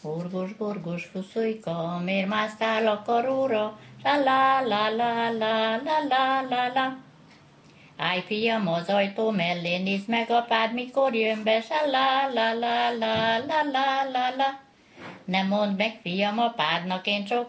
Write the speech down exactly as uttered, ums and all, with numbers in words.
Horgos, gorgos fuszujka, miért másztál a karóra? La la la la la la la la la. Állj, fiam, az ajtó mellé, nézd meg apád, mikor jön be, sa la la la la la la la la. Ne mondd meg, fiam, apádnak, én csak